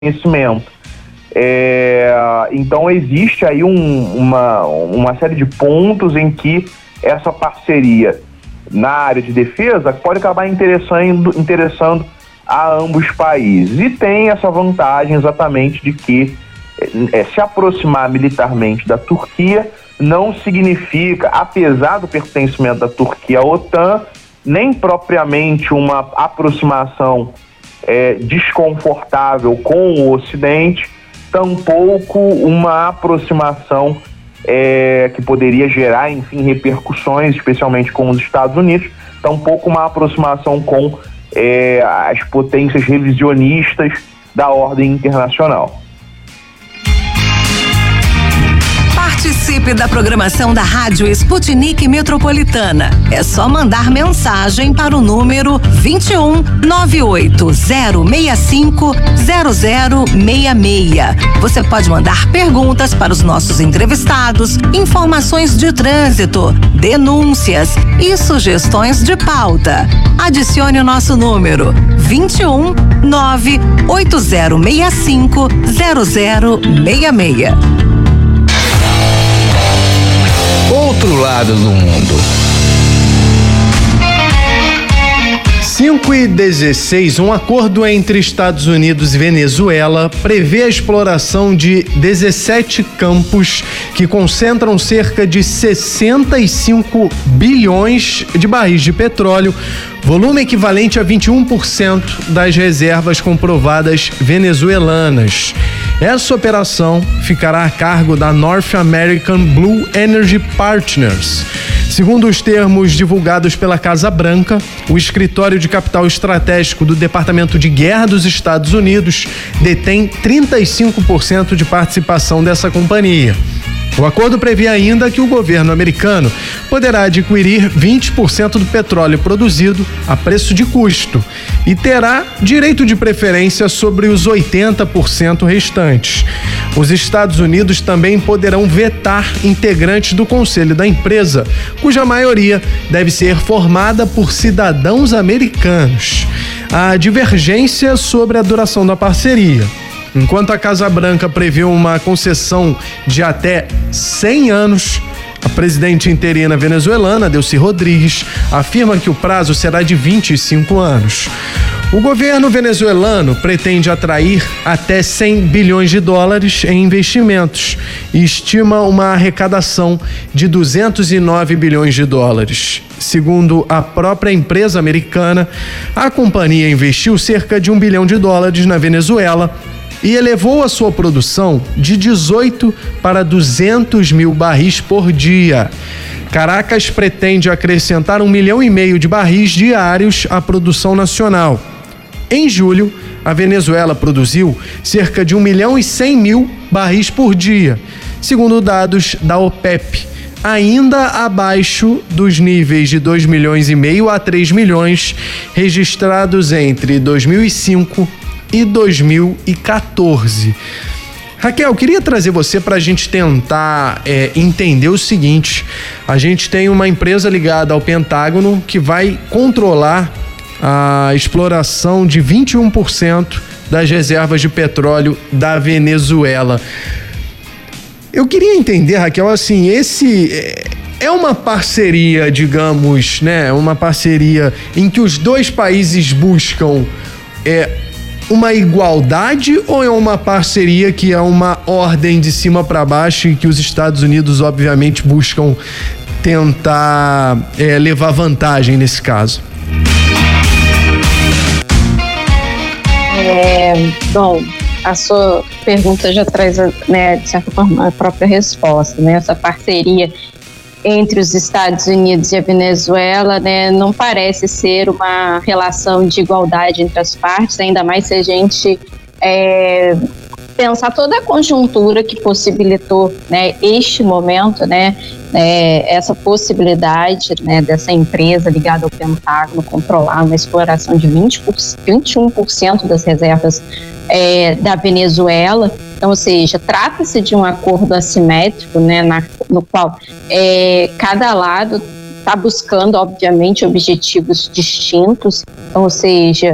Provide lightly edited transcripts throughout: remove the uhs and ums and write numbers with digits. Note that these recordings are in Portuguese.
conhecimento. Então existe aí uma série de pontos em que essa parceria na área de defesa pode acabar interessando a ambos os países. E tem essa vantagem exatamente de que se aproximar militarmente da Turquia não significa, apesar do pertencimento da Turquia à OTAN, nem propriamente uma aproximação desconfortável com o Ocidente, tampouco uma aproximação que poderia gerar, enfim, repercussões, especialmente com os Estados Unidos, tampouco uma aproximação com as potências revisionistas da ordem internacional. Participe da programação da Rádio Sputnik Metropolitana. É só mandar mensagem para o número 21 98065 0066. Você pode mandar perguntas para os nossos entrevistados, informações de trânsito, denúncias e sugestões de pauta. Adicione o nosso número 21 98065 0066. Outro lado do mundo. 5:16, um acordo entre Estados Unidos e Venezuela prevê a exploração de 17 campos que concentram cerca de 65 bilhões de barris de petróleo, volume equivalente a 21% das reservas comprovadas venezuelanas. Essa operação ficará a cargo da North American Blue Energy Partners. Segundo os termos divulgados pela Casa Branca, o escritório de capital estratégico do Departamento de Guerra dos Estados Unidos detém 35% de participação dessa companhia. O acordo prevê ainda que o governo americano poderá adquirir 20% do petróleo produzido a preço de custo e terá direito de preferência sobre os 80% restantes. Os Estados Unidos também poderão vetar integrantes do conselho da empresa, cuja maioria deve ser formada por cidadãos americanos. Há divergência sobre a duração da parceria. Enquanto a Casa Branca prevê uma concessão de até 100 anos, a presidente interina venezuelana, Delcy Rodrigues, afirma que o prazo será de 25 anos. O governo venezuelano pretende atrair até 100 bilhões de dólares em investimentos e estima uma arrecadação de 209 bilhões de dólares. Segundo a própria empresa americana, a companhia investiu cerca de $1 bilhão na Venezuela e elevou a sua produção de 18 para 200 mil barris por dia. Caracas pretende acrescentar 1,5 milhão de barris diários à produção nacional. Em julho, a Venezuela produziu cerca de 1.100.000 barris por dia, segundo dados da OPEP, ainda abaixo dos níveis de 2,5 milhões a 3 milhões registrados entre 2005 e 2014. Raquel, queria trazer você para a gente tentar entender o seguinte: a gente tem uma empresa ligada ao Pentágono que vai controlar a exploração de 21% das reservas de petróleo da Venezuela. Eu queria entender, Raquel, assim, é uma parceria, digamos, né? Uma parceria em que os dois países buscam uma igualdade, ou é uma parceria que é uma ordem de cima para baixo e que os Estados Unidos, obviamente, buscam tentar levar vantagem nesse caso? Bom, a sua pergunta já traz, né, de certa forma, a própria resposta, né? Essa parceria entre os Estados Unidos e a Venezuela, né, não parece ser uma relação de igualdade entre as partes, ainda mais se a gente pensar toda a conjuntura que possibilitou, né, este momento, né, essa possibilidade, né, dessa empresa ligada ao Pentágono controlar uma exploração de 21% das reservas da Venezuela. Então, ou seja, trata-se de um acordo assimétrico, né, no qual cada lado está buscando, obviamente, objetivos distintos. Então, ou seja,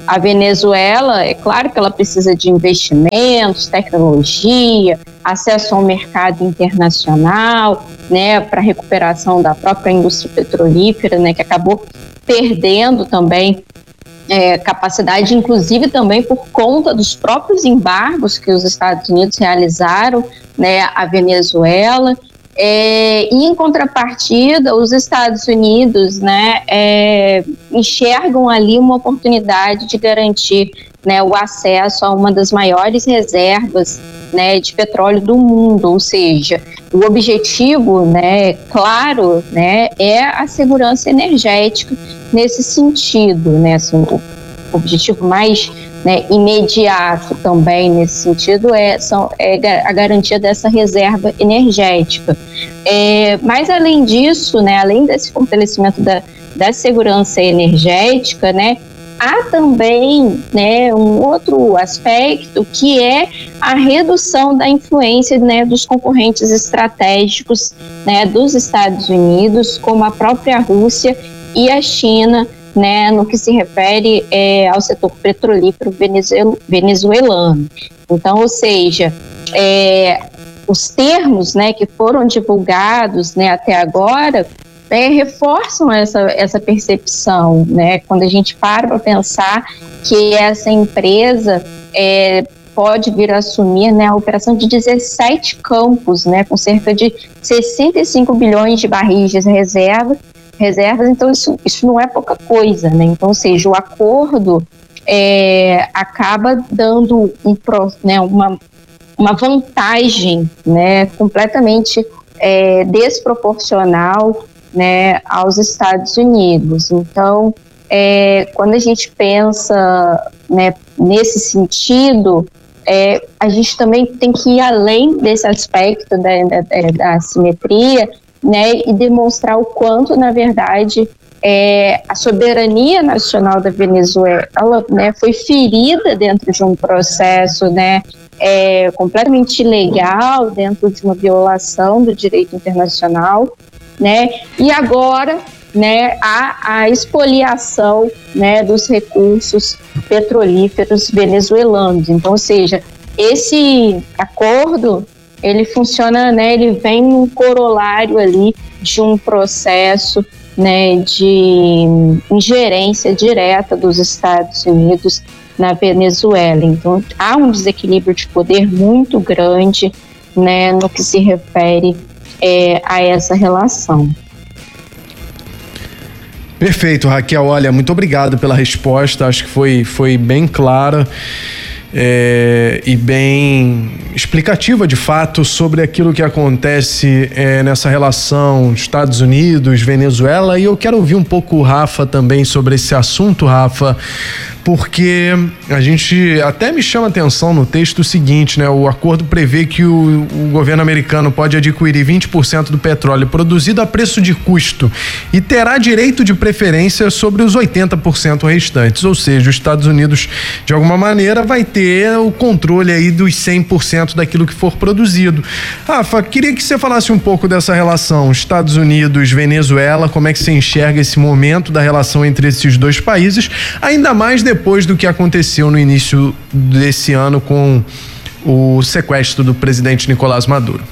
A Venezuela, é claro que ela precisa de investimentos, tecnologia, acesso ao mercado internacional, né, para a recuperação da própria indústria petrolífera, né, que acabou perdendo também capacidade, inclusive também por conta dos próprios embargos que os Estados Unidos realizaram, né, à Venezuela. E em contrapartida, os Estados Unidos, né, enxergam ali uma oportunidade de garantir, né, o acesso a uma das maiores reservas, né, de petróleo do mundo, ou seja, o objetivo, né, claro, né, é a segurança energética nesse sentido, né, assim, o objetivo mais, né, imediato também nesse sentido é a garantia dessa reserva energética. Mas além disso, né, além desse fortalecimento da segurança energética, né, há também, né, um outro aspecto que é a redução da influência, né, dos concorrentes estratégicos, né, dos Estados Unidos, como a própria Rússia e a China, né, no que se refere ao setor petrolífero venezuelano. Então, ou seja, os termos, né, que foram divulgados, né, até agora, reforçam essa percepção, né, quando a gente para pensar que essa empresa pode vir a assumir, né, a operação de 17 campos, né, com cerca de 65 bilhões de barris de reservas, então isso não é pouca coisa, né? Então, ou seja, o acordo acaba dando uma vantagem, né, completamente desproporcional, né, aos Estados Unidos. Então, quando a gente pensa, né, nesse sentido, a gente também tem que ir além desse aspecto da assimetria, né, e demonstrar o quanto, na verdade, a soberania nacional da Venezuela, né, foi ferida dentro de um processo, né, completamente ilegal, dentro de uma violação do direito internacional, né, e agora, né, a expoliação, né, dos recursos petrolíferos venezuelanos. Então, ou seja, esse acordo, ele funciona, né, ele vem num corolário ali de um processo, né, de ingerência direta dos Estados Unidos na Venezuela. Então, há um desequilíbrio de poder muito grande, né, no que se refere a essa relação. Perfeito, Raquel. Olha, muito obrigado pela resposta. Acho que foi bem clara e bem explicativa, de fato, sobre aquilo que acontece nessa relação Estados Unidos, Venezuela. E eu quero ouvir um pouco o Rafa também sobre esse assunto, Rafa, porque a gente até me chama a atenção no texto o seguinte, né? O acordo prevê que o governo americano pode adquirir 20% do petróleo produzido a preço de custo e terá direito de preferência sobre os 80% restantes, ou seja, os Estados Unidos, de alguma maneira, vai ter o controle aí dos 100% daquilo que for produzido. Rafa, queria que você falasse um pouco dessa relação Estados Unidos, Venezuela, como é que você enxerga esse momento da relação entre esses dois países, ainda mais depois do que aconteceu no início desse ano com o sequestro do presidente Nicolás Maduro.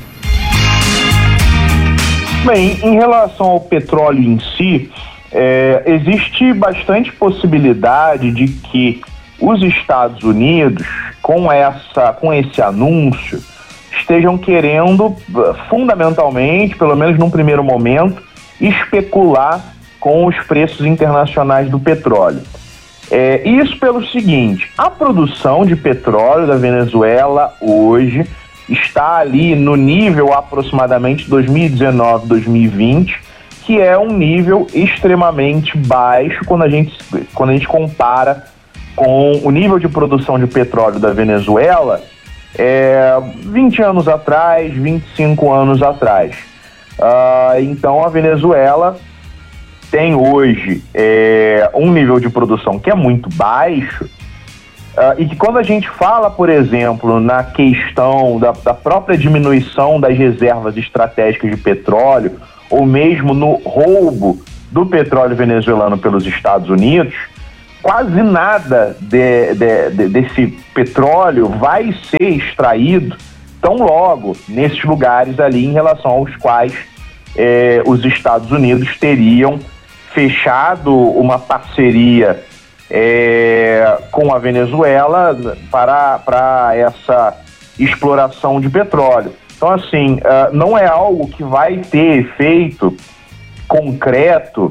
Bem, em relação ao petróleo em si, existe bastante possibilidade de que os Estados Unidos, com esse anúncio, estejam querendo, fundamentalmente, pelo menos num primeiro momento, especular com os preços internacionais do petróleo. Isso pelo seguinte: a produção de petróleo da Venezuela hoje está ali no nível aproximadamente 2019, 2020, que é um nível extremamente baixo quando a gente compara com o nível de produção de petróleo da Venezuela 20 anos atrás, 25 anos atrás. Então a Venezuela tem hoje um nível de produção que é muito baixo, e que quando a gente fala, por exemplo, na questão da própria diminuição das reservas estratégicas de petróleo, ou mesmo no roubo do petróleo venezuelano pelos Estados Unidos, quase nada desse petróleo vai ser extraído tão logo nesses lugares ali em relação aos quais os Estados Unidos teriam fechado uma parceria com a Venezuela para essa exploração de petróleo. Então, assim, não é algo que vai ter efeito concreto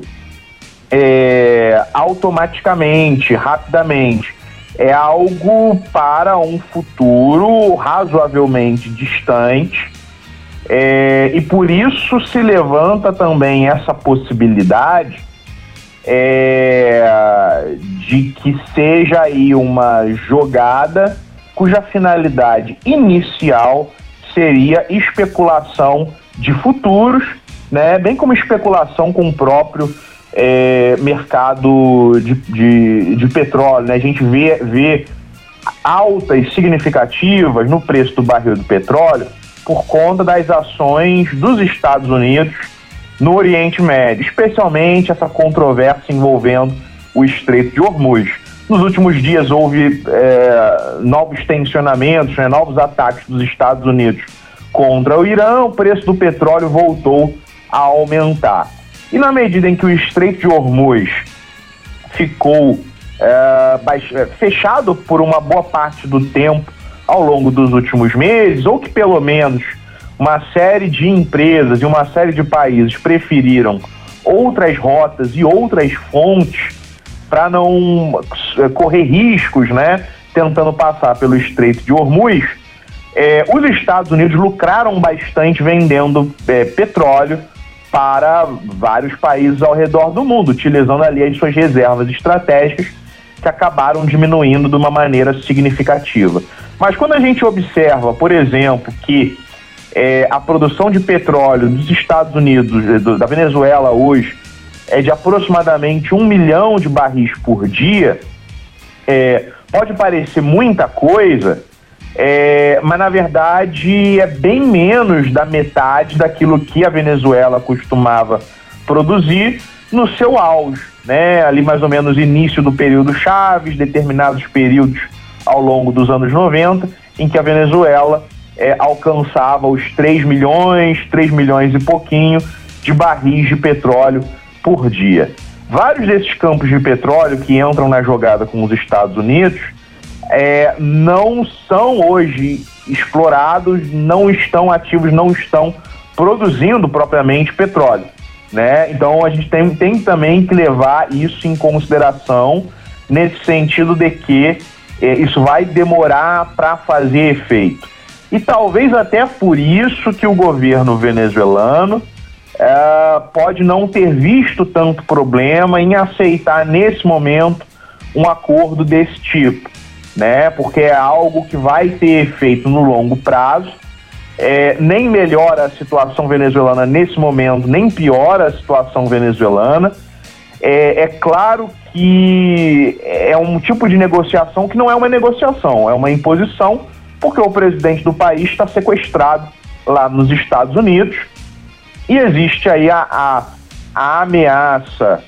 automaticamente, rapidamente. É algo para um futuro razoavelmente distante, e por isso se levanta também essa possibilidade de que seja aí uma jogada cuja finalidade inicial seria especulação de futuros, né, bem como especulação com o próprio mercado de petróleo, né? A gente vê altas significativas no preço do barril do petróleo por conta das ações dos Estados Unidos no Oriente Médio, especialmente essa controvérsia envolvendo o Estreito de Hormuz. Nos últimos dias houve novos tensionamentos, né, novos ataques dos Estados Unidos contra o Irã, o preço do petróleo voltou a aumentar. E na medida em que o Estreito de Hormuz ficou fechado por uma boa parte do tempo ao longo dos últimos meses, ou que pelo menos uma série de empresas e uma série de países preferiram outras rotas e outras fontes para não correr riscos, né, tentando passar pelo Estreito de Hormuz, os Estados Unidos lucraram bastante vendendo petróleo para vários países ao redor do mundo, utilizando ali as suas reservas estratégicas, que acabaram diminuindo de uma maneira significativa. Mas quando a gente observa, por exemplo, que a produção de petróleo dos Estados Unidos, da Venezuela hoje, é de aproximadamente 1 milhão de barris por dia, pode parecer muita coisa, mas na verdade é bem menos da metade daquilo que a Venezuela costumava produzir no seu auge, né? Ali mais ou menos início do período Chávez, determinados períodos ao longo dos anos 90, em que a Venezuela alcançava os 3 milhões e pouquinho de barris de petróleo por dia. Vários desses campos de petróleo que entram na jogada com os Estados Unidos não são hoje explorados, não estão ativos, não estão produzindo propriamente petróleo, né? Então a gente tem também que levar isso em consideração, nesse sentido de que isso vai demorar para fazer efeito. E talvez até por isso que o governo venezuelano pode não ter visto tanto problema em aceitar nesse momento um acordo desse tipo, né? Porque é algo que vai ter efeito no longo prazo, nem melhora a situação venezuelana nesse momento, nem piora a situação venezuelana. É claro que é um tipo de negociação que não é uma negociação, é uma imposição, porque o presidente do país está sequestrado lá nos Estados Unidos e existe aí a ameaça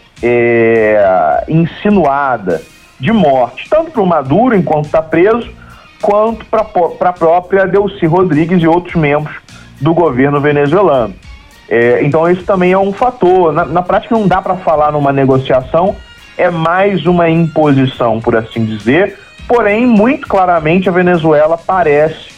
insinuada de morte, tanto para o Maduro, enquanto está preso, quanto para a própria Delcy Rodrigues e outros membros do governo venezuelano. Então isso também é um fator. Na prática não dá para falar numa negociação, é mais uma imposição, por assim dizer, porém, muito claramente a Venezuela parece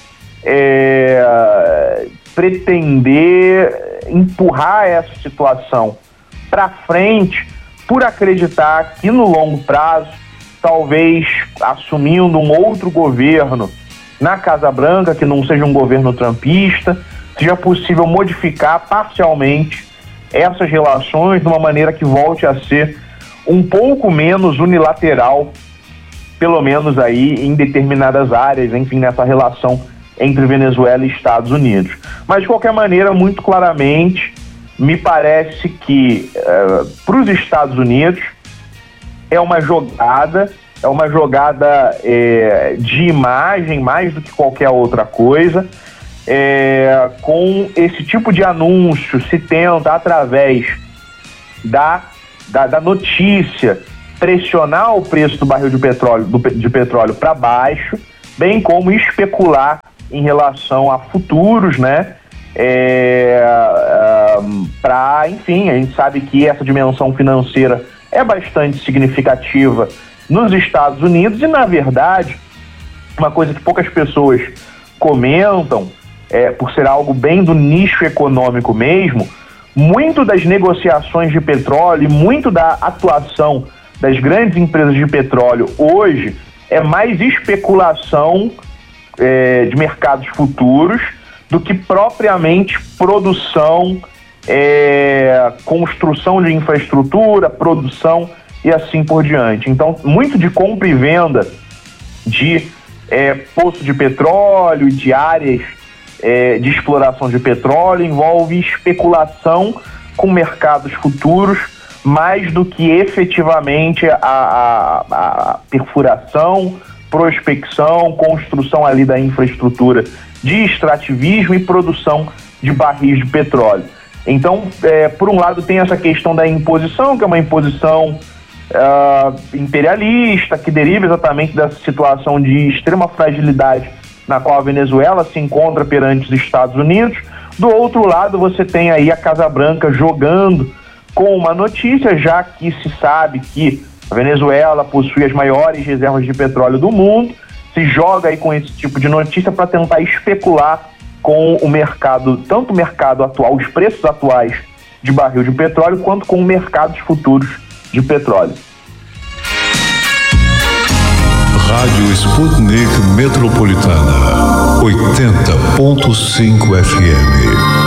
pretender empurrar essa situação para frente por acreditar que no longo prazo, talvez assumindo um outro governo na Casa Branca, que não seja um governo trumpista, seja possível modificar parcialmente essas relações de uma maneira que volte a ser um pouco menos unilateral, pelo menos aí em determinadas áreas, enfim, nessa relação entre Venezuela e Estados Unidos. Mas, de qualquer maneira, muito claramente, me parece que para os Estados Unidos é uma jogada de imagem mais do que qualquer outra coisa. Com esse tipo de anúncio se tenta, através da notícia pressionar o preço do barril de petróleo para baixo, bem como especular em relação a futuros, né? Enfim, a gente sabe que essa dimensão financeira é bastante significativa nos Estados Unidos e, na verdade, uma coisa que poucas pessoas comentam, por ser algo bem do nicho econômico mesmo, muito das negociações de petróleo e muito da atuação das grandes empresas de petróleo hoje é mais especulação de mercados futuros do que propriamente produção, construção de infraestrutura, produção e assim por diante. Então, muito de compra e venda de poço de petróleo, de áreas de exploração de petróleo envolve especulação com mercados futuros mais do que efetivamente a perfuração, prospecção, construção ali da infraestrutura de extrativismo e produção de barris de petróleo. Então, por um lado tem essa questão da imposição, que é uma imposição imperialista, que deriva exatamente dessa situação de extrema fragilidade na qual a Venezuela se encontra perante os Estados Unidos. Do outro lado, você tem aí a Casa Branca jogando com uma notícia, já que se sabe que a Venezuela possui as maiores reservas de petróleo do mundo, se joga aí com esse tipo de notícia para tentar especular com o mercado, tanto o mercado atual, os preços atuais de barril de petróleo, quanto com mercados futuros de petróleo. Rádio Sputnik Metropolitana, 80.5 FM.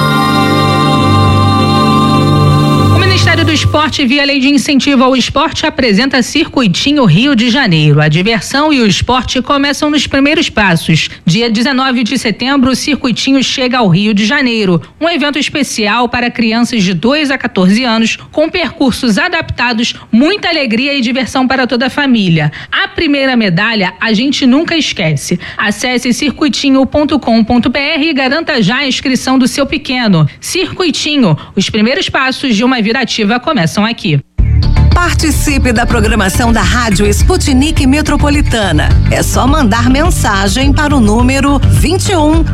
O Ministério do Esporte, via Lei de Incentivo ao Esporte, apresenta Circuitinho Rio de Janeiro. A diversão e o esporte começam nos primeiros passos. Dia 19 de setembro, o Circuitinho chega ao Rio de Janeiro. Um evento especial para crianças de 2 a 14 anos, com percursos adaptados, muita alegria e diversão para toda a família. A primeira medalha a gente nunca esquece. Acesse circuitinho.com.br e garanta já a inscrição do seu pequeno. Circuitinho, os primeiros passos de uma vida ativa começam aqui. Participe da programação da Rádio Sputnik Metropolitana. É só mandar mensagem para o número 21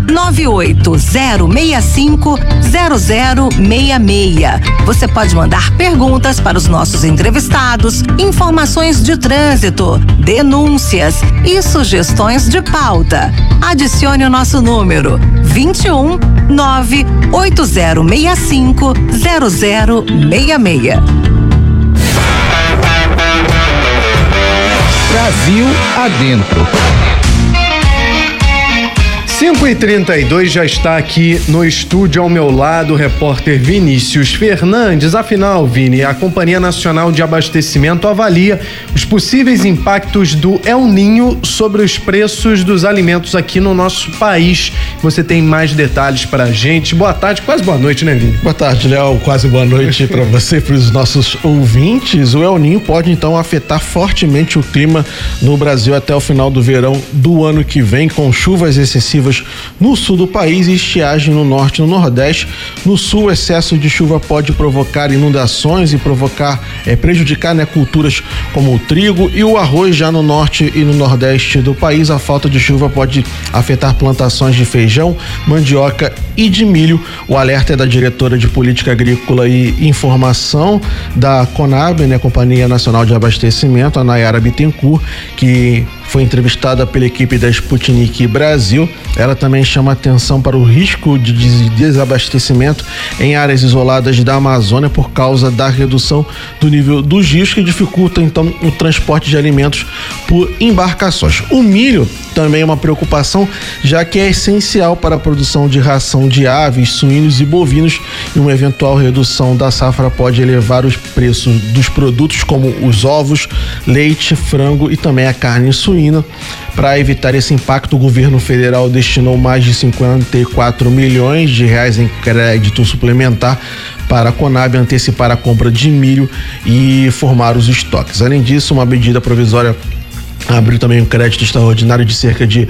98065 0066. Você pode mandar perguntas para os nossos entrevistados, informações de trânsito, denúncias e sugestões de pauta. Adicione o nosso número 21 98065 0066. Brasil Adentro. 5h32, já está aqui no estúdio ao meu lado o repórter Vinícius Fernandes. Afinal, Vini, a Companhia Nacional de Abastecimento avalia os possíveis impactos do El Niño sobre os preços dos alimentos aqui no nosso país. Você tem mais detalhes pra gente. Boa tarde, quase boa noite, né, Vini? Boa tarde, Léo. Quase boa noite para você e para os nossos ouvintes. O El Niño pode então afetar fortemente o clima no Brasil até o final do verão do ano que vem, com chuvas excessivas no sul do país e estiagem no norte e no nordeste. No sul, o excesso de chuva pode provocar inundações e prejudicar culturas como o trigo e o arroz. Já no norte e no nordeste do país, a falta de chuva pode afetar plantações de feijão, mandioca e de milho. O alerta é da diretora de Política Agrícola e Informação da Conab, Companhia Nacional de Abastecimento, a Nayara Bittencourt, que foi entrevistada pela equipe da Sputnik Brasil. Ela também chama atenção para o risco de desabastecimento em áreas isoladas da Amazônia por causa da redução do nível dos rios, que dificulta então o transporte de alimentos por embarcações. O milho também é uma preocupação, já que é essencial para a produção de ração de aves, suínos e bovinos, e uma eventual redução da safra pode elevar os preços dos produtos como os ovos, leite, frango e também a carne suína. Para evitar esse impacto, o governo federal destinou mais de 54 milhões de reais em crédito suplementar para a Conab antecipar a compra de milho e formar os estoques. Além disso, uma medida provisória abriu também um crédito extraordinário de cerca de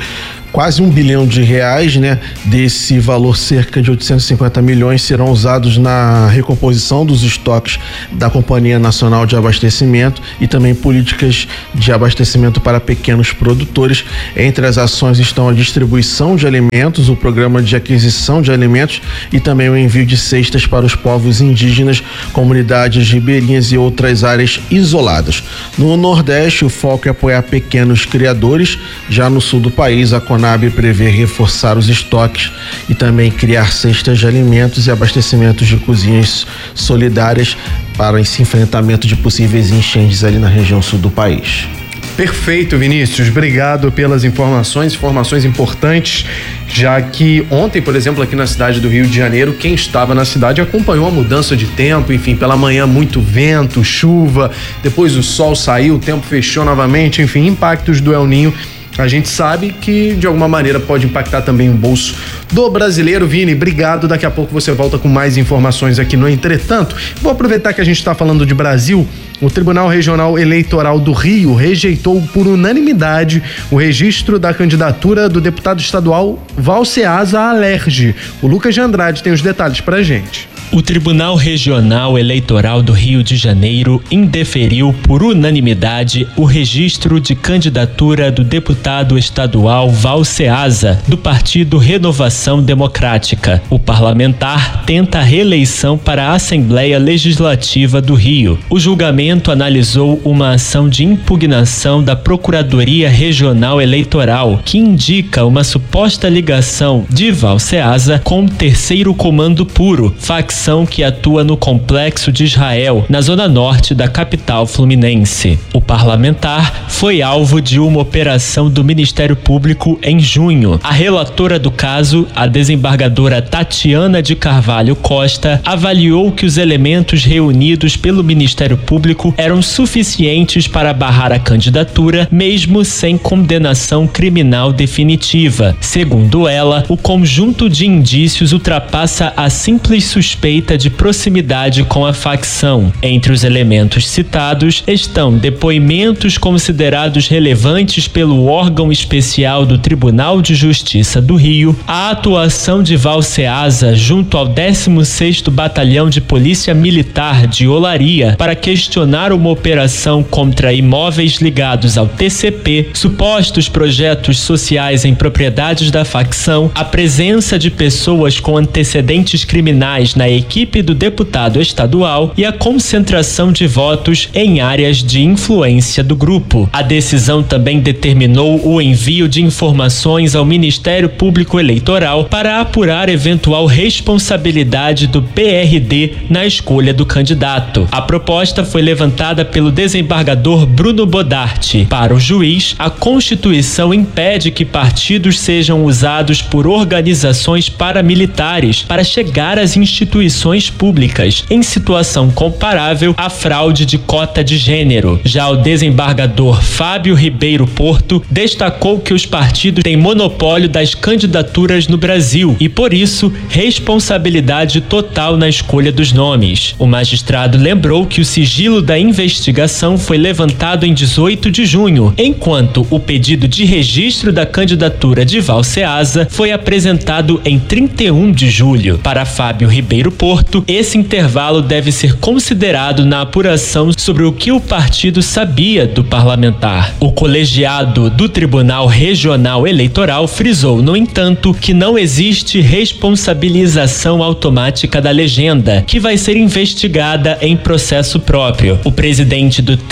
quase R$1 bilhão, né? Desse valor, cerca de 850 milhões serão usados na recomposição dos estoques da Companhia Nacional de Abastecimento e também políticas de abastecimento para pequenos produtores. Entre as ações estão a distribuição de alimentos, o programa de aquisição de alimentos e também o envio de cestas para os povos indígenas, comunidades ribeirinhas e outras áreas isoladas. No Nordeste, o foco é apoiar pequenos criadores. Já no sul do país, a Conab prevê reforçar os estoques e também criar cestas de alimentos e abastecimentos de cozinhas solidárias para esse enfrentamento de possíveis enchentes ali na região sul do país. Perfeito, Vinícius. Obrigado pelas informações importantes, já que ontem, por exemplo, aqui na cidade do Rio de Janeiro, quem estava na cidade acompanhou a mudança de tempo, enfim, pela manhã muito vento, chuva, depois o sol saiu, o tempo fechou novamente, enfim, impactos do El Ninho. A gente sabe que de alguma maneira pode impactar também o bolso do brasileiro. Vini, obrigado. Daqui a pouco você volta com mais informações aqui no Entretanto. Vou aproveitar que a gente está falando de Brasil. O Tribunal Regional Eleitoral do Rio rejeitou por unanimidade o registro da candidatura do deputado estadual Valceasa Alerge. O Lucas de Andrade tem os detalhes pra gente. O Tribunal Regional Eleitoral do Rio de Janeiro indeferiu por unanimidade o registro de candidatura do deputado estadual Valceasa, do Partido Renovação Democrática. O parlamentar tenta a reeleição para a Assembleia Legislativa do Rio. O julgamento analisou uma ação de impugnação da Procuradoria Regional Eleitoral, que indica uma suposta ligação de Valceasa com o Terceiro Comando Puro, facção que atua no Complexo de Israel, na zona norte da capital fluminense. O parlamentar foi alvo de uma operação do Ministério Público em junho. A relatora do caso, a desembargadora Tatiana de Carvalho Costa, avaliou que os elementos reunidos pelo Ministério Público eram suficientes para barrar a candidatura, mesmo sem condenação criminal definitiva. Segundo ela, o conjunto de indícios ultrapassa a simples suspeita de proximidade com a facção. Entre os elementos citados estão depoimentos considerados relevantes pelo órgão especial do Tribunal de Justiça do Rio, a atuação de Valceasa junto ao 16º Batalhão de Polícia Militar de Olaria para questionar uma operação contra imóveis ligados ao TCP, supostos projetos sociais em propriedades da facção, a presença de pessoas com antecedentes criminais na equipe do deputado estadual e a concentração de votos em áreas de influência do grupo. A decisão também determinou o envio de informações ao Ministério Público Eleitoral para apurar eventual responsabilidade do PRD na escolha do candidato. A proposta foi levantada pelo desembargador Bruno Bodarte. Para o juiz, a Constituição impede que partidos sejam usados por organizações paramilitares para chegar às instituições públicas, em situação comparável à fraude de cota de gênero. Já o desembargador Fábio Ribeiro Porto destacou que os partidos têm monopólio das candidaturas no Brasil e, por isso, responsabilidade total na escolha dos nomes. O magistrado lembrou que o sigilo da investigação foi levantado em 18 de junho, enquanto o pedido de registro da candidatura de Valceasa foi apresentado em 31 de julho. Para Fábio Ribeiro Porto, esse intervalo deve ser considerado na apuração sobre o que o partido sabia do parlamentar. O colegiado do Tribunal Regional Eleitoral frisou, no entanto, que não existe responsabilização automática da legenda, que vai ser investigada em processo próprio. O presidente do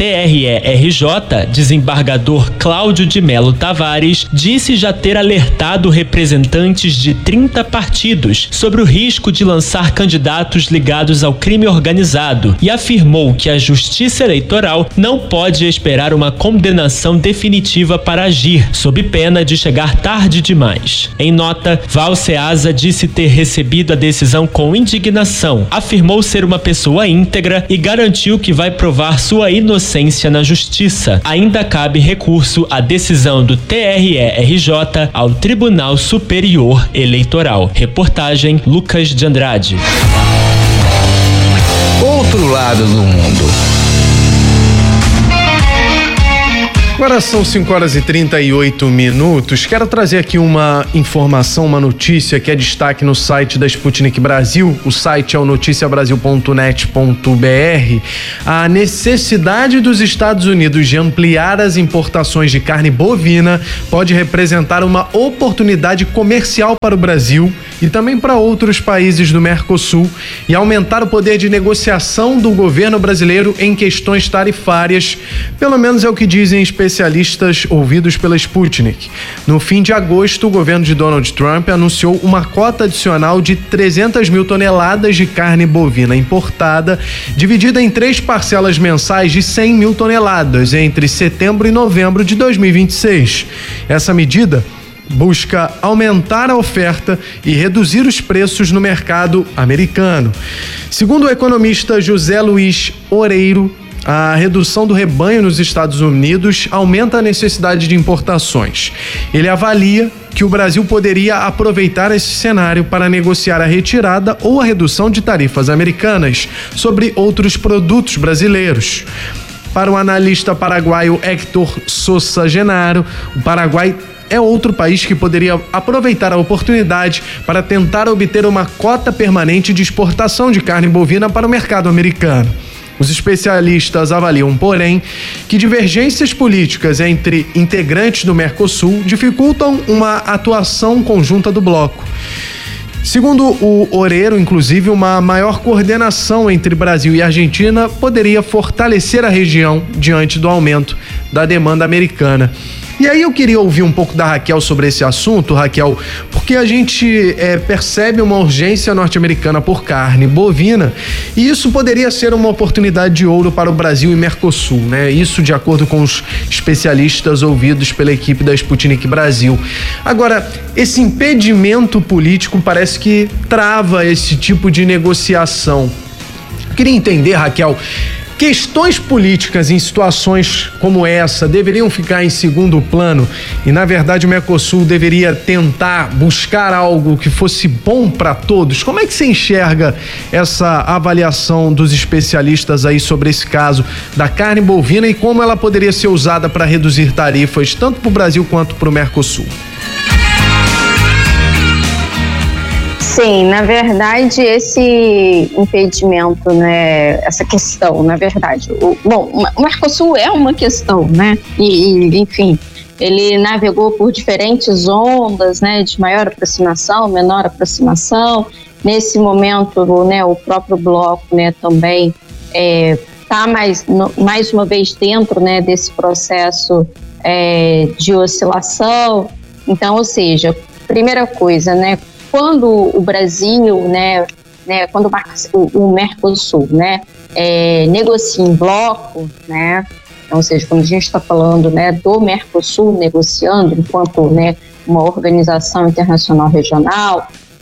TRE-RJ, desembargador Cláudio de Melo Tavares, disse já ter alertado representantes de 30 partidos sobre o risco de lançar candidatos ligados ao crime organizado e afirmou que a Justiça Eleitoral não pode esperar uma condenação definitiva para agir, sob pena de chegar tarde demais. Em nota, Valceasa disse ter recebido a decisão com indignação, afirmou ser uma pessoa íntegra e garantiu que vai provar sua inocência na Justiça. Ainda cabe recurso à decisão do TRE-RJ ao Tribunal Superior Eleitoral. Reportagem Lucas de Andrade. Outro lado do mundo. Agora são 5h38. Quero trazer aqui uma informação, uma notícia que é destaque no site da Sputnik Brasil. O site é o noticiabrasil.net.br. A necessidade dos Estados Unidos de ampliar as importações de carne bovina pode representar uma oportunidade comercial para o Brasil e também para outros países do Mercosul e aumentar o poder de negociação do governo brasileiro em questões tarifárias. Pelo menos é o que dizem especialistas ouvidos pela Sputnik. No fim de agosto, o governo de Donald Trump anunciou uma cota adicional de 300 mil toneladas de carne bovina importada, dividida em 3 parcelas mensais de 100 mil toneladas entre setembro e novembro de 2026. Essa medida busca aumentar a oferta e reduzir os preços no mercado americano. Segundo o economista José Luiz Oreiro, a redução do rebanho nos Estados Unidos aumenta a necessidade de importações. Ele avalia que o Brasil poderia aproveitar esse cenário para negociar a retirada ou a redução de tarifas americanas sobre outros produtos brasileiros. Para o analista paraguaio Héctor Sousa Genaro, o Paraguai é outro país que poderia aproveitar a oportunidade para tentar obter uma cota permanente de exportação de carne bovina para o mercado americano. Os especialistas avaliam, porém, que divergências políticas entre integrantes do Mercosul dificultam uma atuação conjunta do bloco. Segundo o Oreiro, inclusive, uma maior coordenação entre Brasil e Argentina poderia fortalecer a região diante do aumento da demanda americana. E aí eu queria ouvir um pouco da Raquel sobre esse assunto, Raquel, porque a gente percebe uma urgência norte-americana por carne bovina e isso poderia ser uma oportunidade de ouro para o Brasil e Mercosul, né? Isso de acordo com os especialistas ouvidos pela equipe da Sputnik Brasil. Agora, esse impedimento político parece que trava esse tipo de negociação. Eu queria entender, Raquel, questões políticas em situações como essa deveriam ficar em segundo plano e, na verdade, o Mercosul deveria tentar buscar algo que fosse bom para todos. Como é que você enxerga essa avaliação dos especialistas aí sobre esse caso da carne bovina e como ela poderia ser usada para reduzir tarifas tanto para o Brasil quanto para o Mercosul? Sim, na verdade, esse impedimento, né, essa questão, na verdade, o Mercosul é uma questão, né, e enfim, ele navegou por diferentes ondas, né, de maior aproximação, menor aproximação. Nesse momento, né, o próprio bloco, né, também está mais uma vez dentro, né, desse processo de oscilação. Então, ou primeira coisa, né, quando o Brasil, né, quando o Mercosul, né, negocia em bloco, né, então, ou seja, quando a gente está falando, né, do Mercosul negociando enquanto, né, uma organização internacional regional,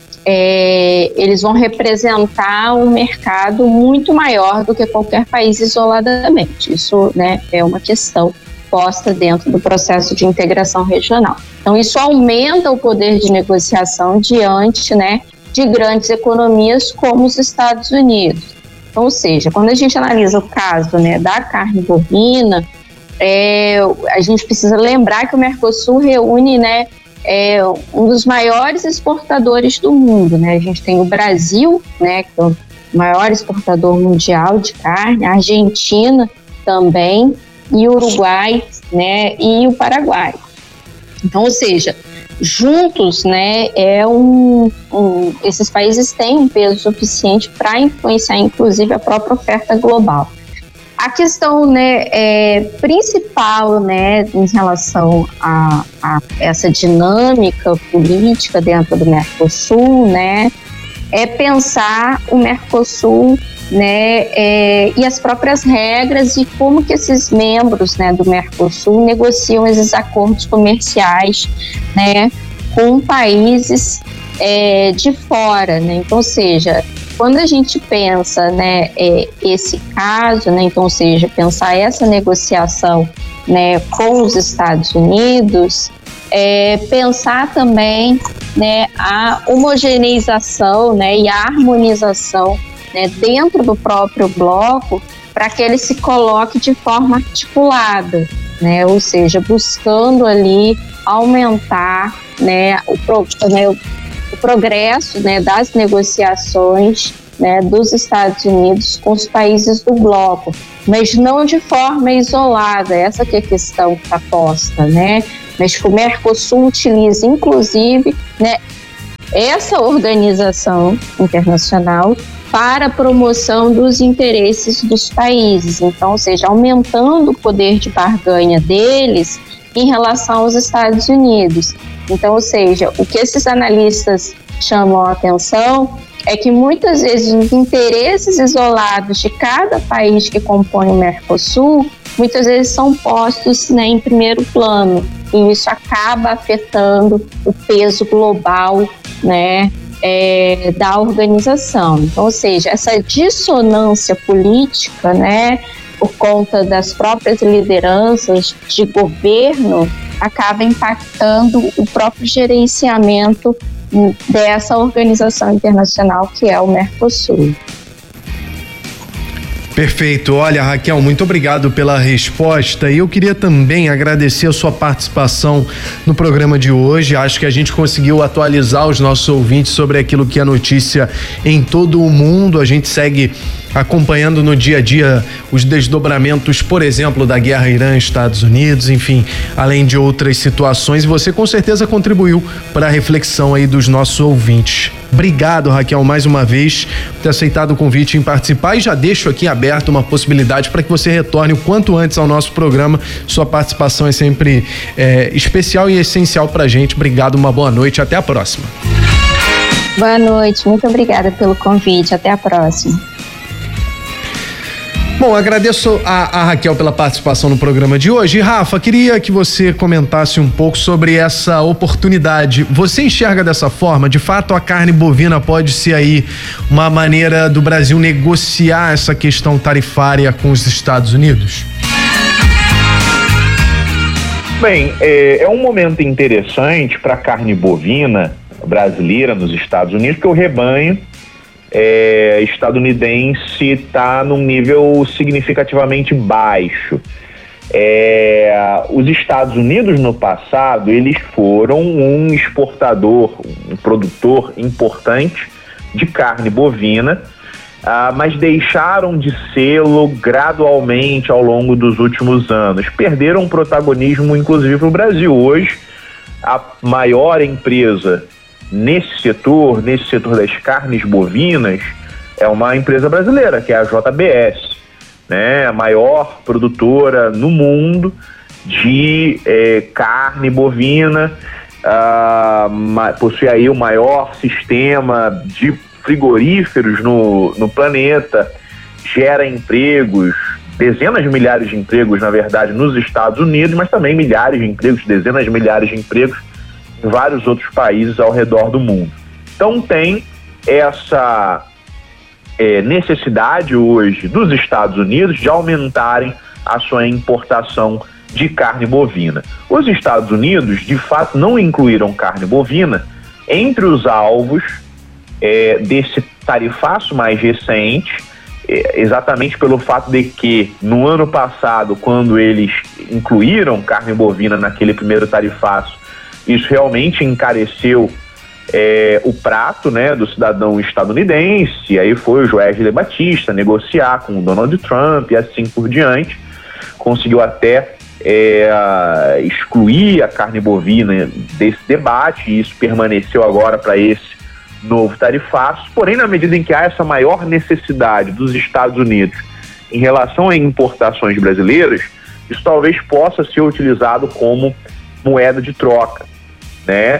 eles vão representar um mercado muito maior do que qualquer país isoladamente. Isso, né, é uma questão posta dentro do processo de integração regional. Então, isso aumenta o poder de negociação diante, né, de grandes economias como os Estados Unidos. Então, ou seja, quando a gente analisa o caso, né, da carne bovina, a gente precisa lembrar que o Mercosul reúne, né, um dos maiores exportadores do mundo, né? A gente tem o Brasil, né, que é o maior exportador mundial de carne, a Argentina também, e o Uruguai, né, e o Paraguai. Então, ou seja, juntos, né, esses países têm um peso suficiente para influenciar, inclusive, a própria oferta global. A questão, né, principal, né, em relação a essa dinâmica política dentro do Mercosul, né, é pensar o Mercosul, né, e as próprias regras e como que esses membros, né, do Mercosul negociam esses acordos comerciais, né, com países de fora, né? Então, ou seja, quando a gente pensa, né, esse caso, né, então, ou seja, pensar essa negociação, né, com os Estados Unidos, pensar também, né, a homogeneização, né, e a harmonização, né, dentro do próprio bloco, para que ele se coloque de forma articulada. né? Ou seja, buscando ali aumentar, né, o progresso, né, das negociações, né, dos Estados Unidos com os países do bloco, mas não de forma isolada, essa que é a questão que está posta, né? Mas que o Mercosul utiliza, inclusive, né, essa organização internacional para a promoção dos interesses dos países, então, ou seja, aumentando o poder de barganha deles em relação aos Estados Unidos. Então, ou seja, o que esses analistas chamam a atenção é que muitas vezes os interesses isolados de cada país que compõe o Mercosul, muitas vezes são postos, né, em primeiro plano, e isso acaba afetando o peso global, né, da organização. Então, ou seja, essa dissonância política, né, por conta das próprias lideranças de governo, acaba impactando o próprio gerenciamento dessa organização internacional que é o Mercosul. Perfeito. Olha, Raquel, muito obrigado pela resposta, e eu queria também agradecer a sua participação no programa de hoje. Acho que a gente conseguiu atualizar os nossos ouvintes sobre aquilo que é notícia em todo o mundo. A gente segue acompanhando no dia a dia os desdobramentos, por exemplo, da guerra Irã-Estados Unidos, enfim, além de outras situações, e você com certeza contribuiu para a reflexão aí dos nossos ouvintes. Obrigado, Raquel, mais uma vez por ter aceitado o convite em participar, e já deixo aqui aberto uma possibilidade para que você retorne o quanto antes ao nosso programa. Sua participação é sempre especial e essencial para a gente. Obrigado, uma boa noite, até a próxima. Boa noite, muito obrigada pelo convite, até a próxima. Bom, agradeço a Raquel pela participação no programa de hoje. E, Rafa, queria que você comentasse um pouco sobre essa oportunidade. Você enxerga dessa forma? De fato, a carne bovina pode ser aí uma maneira do Brasil negociar essa questão tarifária com os Estados Unidos? Bem, é um momento interessante para a carne bovina brasileira nos Estados Unidos, porque o rebanho estadunidense está num nível significativamente baixo. Os Estados Unidos no passado, eles foram um exportador, um produtor importante de carne bovina, mas deixaram de sê-lo gradualmente ao longo dos últimos anos. Perderam protagonismo, inclusive, para o Brasil. Hoje, a maior empresa nesse setor das carnes bovinas, é uma empresa brasileira, que é a JBS, né? A maior produtora no mundo de carne bovina, possui aí o maior sistema de frigoríferos no planeta, gera empregos, dezenas de milhares de empregos, na verdade, nos Estados Unidos, mas também milhares de empregos, dezenas de milhares de empregos em vários outros países ao redor do mundo. Então tem essa necessidade hoje dos Estados Unidos de aumentarem a sua importação de carne bovina. Os Estados Unidos, de fato, não incluíram carne bovina entre os alvos desse tarifaço mais recente, exatamente pelo fato de que no ano passado, quando eles incluíram carne bovina naquele primeiro tarifaço, isso realmente encareceu o prato, né, do cidadão estadunidense. Aí foi o Wesley Batista negociar com o Donald Trump e assim por diante. Conseguiu até excluir a carne bovina desse debate, e isso permaneceu agora para esse novo tarifaço. Porém, na medida em que há essa maior necessidade dos Estados Unidos em relação a importações brasileiras, isso talvez possa ser utilizado como moeda de troca, né?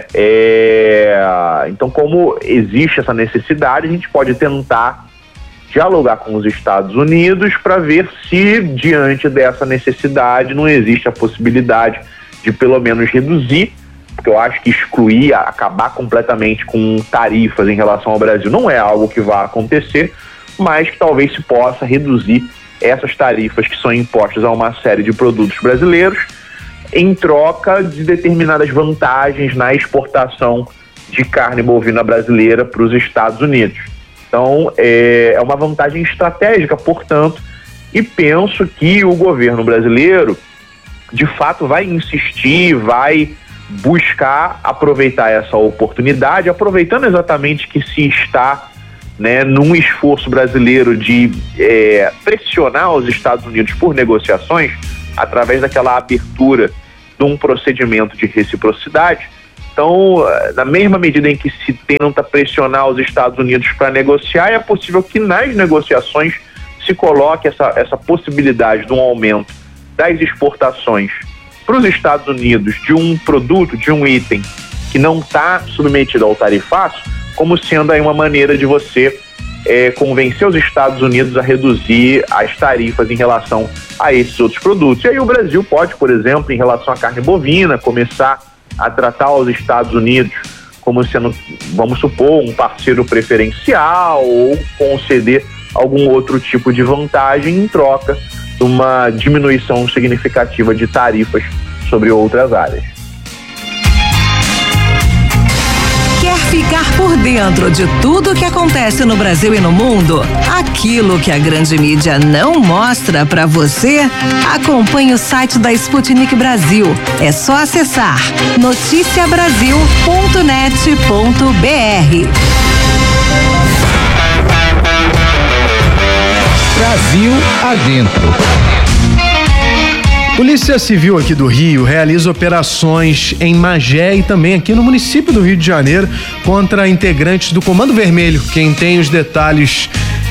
Então, como existe essa necessidade, a gente pode tentar dialogar com os Estados Unidos para ver se, diante dessa necessidade, não existe a possibilidade de pelo menos reduzir, porque eu acho que excluir, acabar completamente com tarifas em relação ao Brasil não é algo que vá acontecer, mas que talvez se possa reduzir essas tarifas que são impostas a uma série de produtos brasileiros em troca de determinadas vantagens na exportação de carne bovina brasileira para os Estados Unidos. Então, é uma vantagem estratégica, portanto, e penso que o governo brasileiro de fato vai insistir, vai buscar aproveitar essa oportunidade, aproveitando exatamente que se está, né, num esforço brasileiro de pressionar os Estados Unidos por negociações através daquela abertura de um procedimento de reciprocidade. Então, na mesma medida em que se tenta pressionar os Estados Unidos para negociar, é possível que nas negociações se coloque essa possibilidade de um aumento das exportações para os Estados Unidos de um produto, de um item que não está submetido ao tarifaço, como sendo aí uma maneira de você convencer os Estados Unidos a reduzir as tarifas em relação a esses outros produtos. E aí o Brasil pode, por exemplo, em relação à carne bovina, começar a tratar os Estados Unidos como sendo, vamos supor, um parceiro preferencial ou conceder algum outro tipo de vantagem em troca de uma diminuição significativa de tarifas sobre outras áreas. Quer ficar por dentro de tudo o que acontece no Brasil e no mundo? Aquilo que a grande mídia não mostra pra você? Acompanhe o site da Sputnik Brasil. É só acessar noticiabrasil.net.br. Brasil adentro. Polícia Civil aqui do Rio realiza operações em Magé e também aqui no município do Rio de Janeiro contra integrantes do Comando Vermelho. Quem tem os detalhes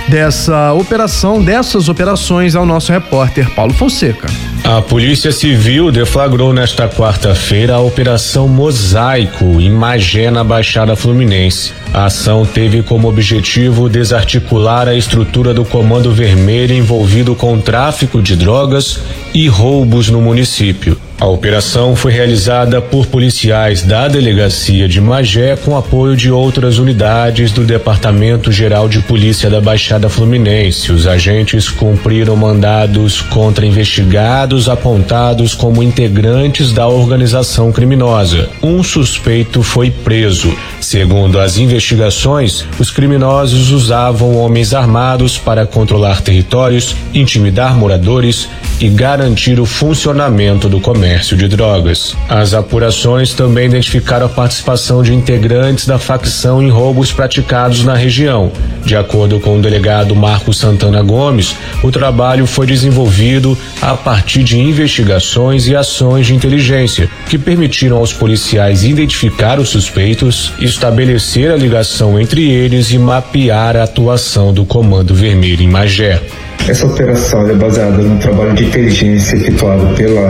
dessas operações é o nosso repórter Paulo Fonseca. A Polícia Civil deflagrou nesta quarta-feira a Operação Mosaico em Magé, na Baixada Fluminense. A ação teve como objetivo desarticular a estrutura do Comando Vermelho envolvido com tráfico de drogas e roubos no município. A operação foi realizada por policiais da Delegacia de Magé com apoio de outras unidades do Departamento Geral de Polícia da Baixada Fluminense. Os agentes cumpriram mandados contra investigados apontados como integrantes da organização criminosa. Um suspeito foi preso. Segundo as investigações, os criminosos usavam homens armados para controlar territórios, intimidar moradores e garantir o funcionamento do comércio de drogas. As apurações também identificaram a participação de integrantes da facção em roubos praticados na região. De acordo com o delegado Marcos Santana Gomes, o trabalho foi desenvolvido a partir de investigações e ações de inteligência, que permitiram aos policiais identificar os suspeitos, estabelecer a ligação entre eles e mapear a atuação do Comando Vermelho em Magé. Essa operação é baseada no trabalho de inteligência efetuado pela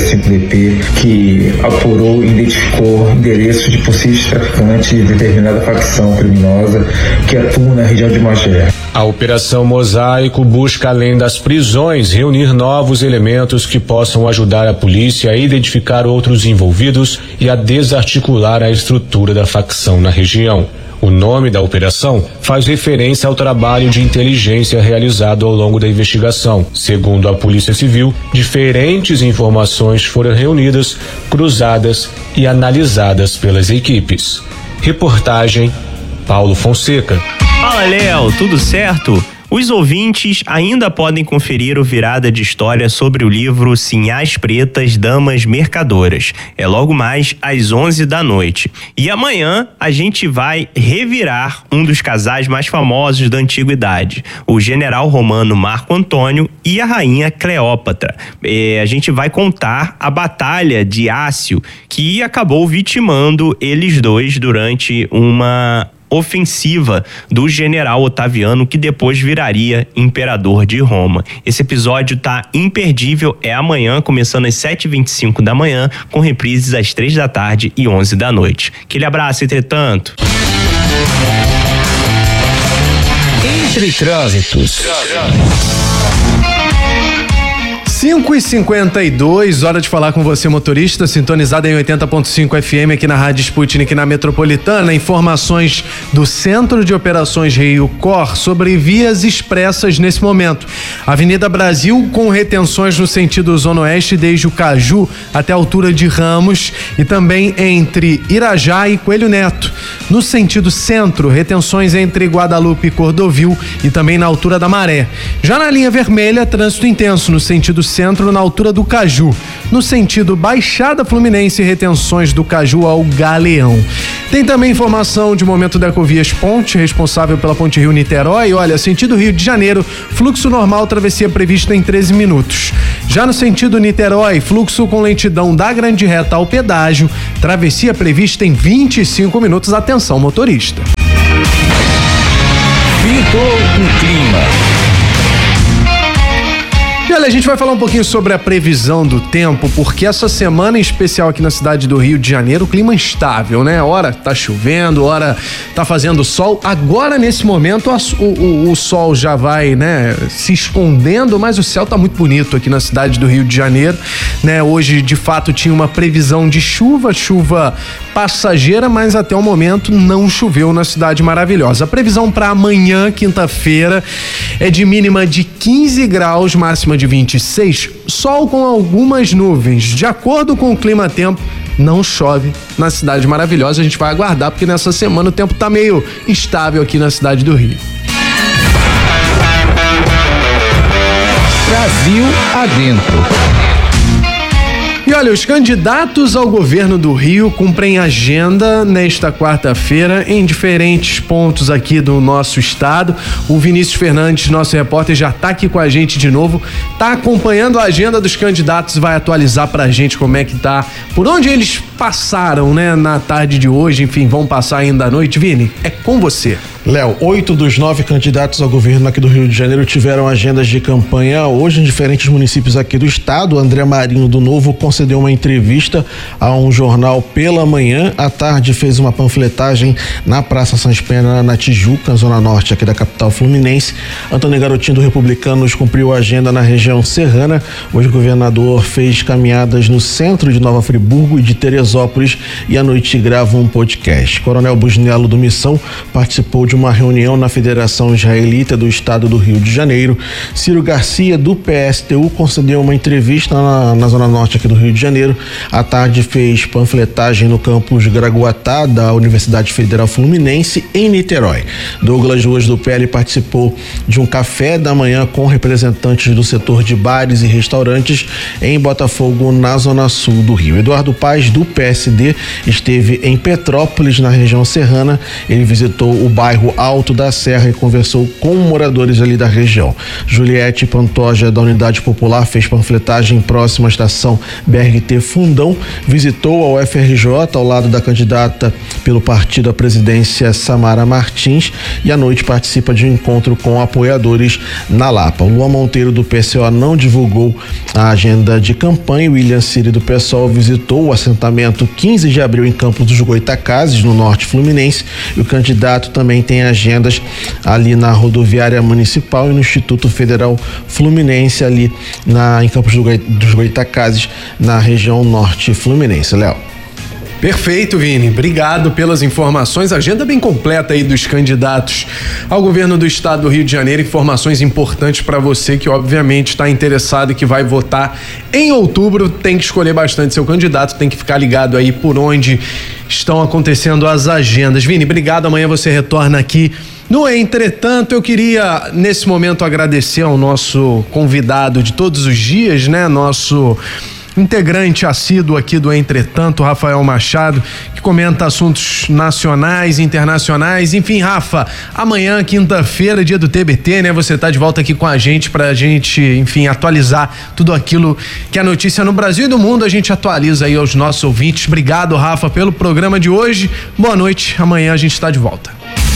65DP, que apurou e identificou endereços de possíveis traficantes de determinada facção criminosa que atua na região de Magé. A Operação Mosaico busca, além das prisões, reunir novos elementos que possam ajudar a polícia a identificar outros envolvidos e a desarticular a estrutura da facção na região. O nome da operação faz referência ao trabalho de inteligência realizado ao longo da investigação. Segundo a Polícia Civil, diferentes informações foram reunidas, cruzadas e analisadas pelas equipes. Reportagem Paulo Fonseca. Fala, Léo, tudo certo? Os ouvintes ainda podem conferir o Virada de História sobre o livro Sinhás Pretas, Damas Mercadoras. É logo mais às 11 da noite. E amanhã a gente vai revirar um dos casais mais famosos da antiguidade, o general romano Marco Antônio e a rainha Cleópatra. A gente vai contar a batalha de Ácio, que acabou vitimando eles dois durante uma ofensiva do general Otaviano, que depois viraria imperador de Roma. Esse episódio tá imperdível, é amanhã, começando às 7h25 da manhã, com reprises às 3 da tarde e 11 da noite. Aquele abraço, entretanto. Entre trânsitos. 5h52, hora de falar com você, motorista, sintonizado em 80.5 FM aqui na Rádio Sputnik, na Metropolitana. Informações do Centro de Operações Rio Cor sobre vias expressas nesse momento. Avenida Brasil com retenções no sentido Zona Oeste desde o Caju até a altura de Ramos e também entre Irajá e Coelho Neto. No sentido centro, retenções entre Guadalupe e Cordovil e também na altura da Maré. Já na linha vermelha, trânsito intenso no sentido Centro, na altura do Caju, no sentido Baixada Fluminense e retenções do Caju ao Galeão. Tem também informação de momento da Ecovias Ponte, responsável pela Ponte Rio-Niterói. Olha, sentido Rio de Janeiro, fluxo normal, travessia prevista em 13 minutos. Já no sentido Niterói, fluxo com lentidão da Grande Reta ao pedágio, travessia prevista em 25 minutos. Atenção, motorista. Pintou um clima. E olha, a gente vai falar um pouquinho sobre a previsão do tempo, porque essa semana em especial aqui na cidade do Rio de Janeiro, o clima instável, né? Hora tá chovendo, hora tá fazendo sol. Agora, nesse momento, o sol já vai, né, se escondendo, mas o céu tá muito bonito aqui na cidade do Rio de Janeiro, né? Hoje, de fato, tinha uma previsão de chuva passageira, mas até o momento não choveu na cidade maravilhosa. A previsão para amanhã, quinta-feira, é de mínima de 15 graus, máxima de 26, sol com algumas nuvens. De acordo com o clima-tempo, não chove na cidade maravilhosa. A gente vai aguardar, porque nessa semana o tempo tá meio instável aqui na cidade do Rio. Brasil adentro. E olha, os candidatos ao governo do Rio cumprem agenda nesta quarta-feira em diferentes pontos aqui do nosso estado. O Vinícius Fernandes, nosso repórter, já está aqui com a gente de novo, está acompanhando a agenda dos candidatos, vai atualizar pra gente como é que tá, por onde eles passaram, né, na tarde de hoje, enfim, vão passar ainda à noite. Vini, é com você. Léo, 8 dos 9 candidatos ao governo aqui do Rio de Janeiro tiveram agendas de campanha hoje em diferentes municípios aqui do estado. André Marinho, do Novo, concedeu uma entrevista a um jornal pela manhã. À tarde fez uma panfletagem na Praça Sans Pena, na Tijuca, zona norte aqui da capital fluminense. Antônio Garotinho, do Republicanos, cumpriu a agenda na região serrana. Hoje o governador fez caminhadas no centro de Nova Friburgo e de Teresópolis e à noite grava um podcast. Coronel Busnello, do Missão, participou de uma reunião na Federação Israelita do Estado do Rio de Janeiro. Ciro Garcia, do PSTU, concedeu uma entrevista na zona norte aqui do Rio de Janeiro. À tarde fez panfletagem no campus Gragoatá da Universidade Federal Fluminense, em Niterói. Douglas Ruas, do PL, participou de um café da manhã com representantes do setor de bares e restaurantes em Botafogo, na zona sul do Rio. Eduardo Paes, do PSD, esteve em Petrópolis, na região serrana. Ele visitou o bairro Alto da Serra e conversou com moradores ali da região. Juliette Pantoja, da Unidade Popular, fez panfletagem próxima à estação BRT Fundão, visitou a UFRJ ao lado da candidata pelo partido à presidência Samara Martins e à noite participa de um encontro com apoiadores na Lapa. O Luan Monteiro, do PCO, não divulgou a agenda de campanha. William Ciri, do PSOL, visitou o assentamento 15 de abril em Campos dos Goitacazes, no norte fluminense, e o candidato também tem agendas ali na rodoviária municipal e no Instituto Federal Fluminense, ali em Campos dos Goitacazes, na região norte fluminense. Léo. Perfeito, Vini. Obrigado pelas informações. Agenda bem completa aí dos candidatos ao governo do estado do Rio de Janeiro. Informações importantes para você que obviamente está interessado e que vai votar em outubro. Tem que escolher bastante seu candidato, tem que ficar ligado aí por onde estão acontecendo as agendas. Vini, obrigado. Amanhã você retorna aqui no Entretanto. Eu queria nesse momento agradecer ao nosso convidado de todos os dias, né? Nosso integrante assíduo aqui do Entretanto, Rafael Machado, que comenta assuntos nacionais, internacionais. Enfim, Rafa, amanhã, quinta-feira, dia do TBT, né? Você tá de volta aqui com a gente pra gente, enfim, atualizar tudo aquilo que é notícia no Brasil e do mundo. A gente atualiza aí aos nossos ouvintes. Obrigado, Rafa, pelo programa de hoje. Boa noite. Amanhã a gente tá de volta.